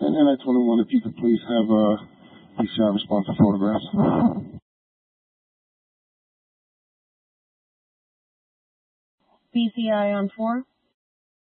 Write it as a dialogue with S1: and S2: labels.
S1: And NI-21, if you could please have PCR response to photographs.
S2: BCI on 4.